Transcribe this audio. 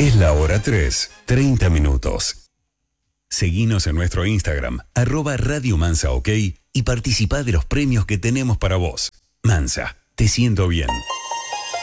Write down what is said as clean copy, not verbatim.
Es la hora 3, 30 minutos. Seguinos en nuestro Instagram, @Radio Mansa OK, y participá de los premios que tenemos para vos. Mansa, te siento bien.